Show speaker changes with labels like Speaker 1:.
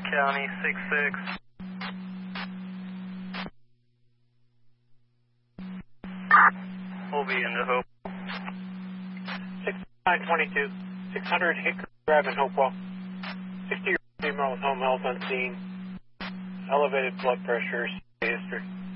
Speaker 1: County 66. We'll be into Hope.
Speaker 2: 6922, 600 Hickory Drive in Hopewell. 60-year-old female with home health on scene. Elevated blood pressure, history.